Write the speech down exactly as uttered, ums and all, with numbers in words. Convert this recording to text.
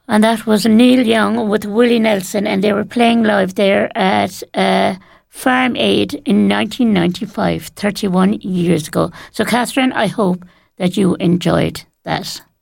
And that was Neil Young with Willie Nelson, and they were playing live there at uh, Farm Aid in nineteen ninety-five, thirty-one years ago. So, Catherine, I hope that you enjoyed that.